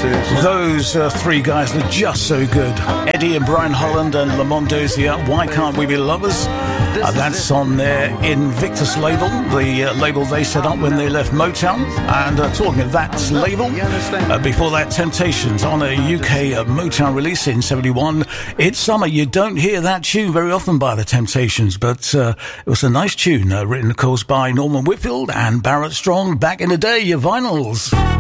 Those three guys are just so good. Eddie and Brian Holland and Lamont Dozier, Why Can't We Be Lovers? That's on their Invictus label, the label they set up when they left Motown. And talking of that label, before that, Temptations on a UK Motown release in 71. It's summer. You don't hear that tune very often by the Temptations, but it was a nice tune, written, of course, by Norman Whitfield and Barrett Strong back in the day, your vinyls.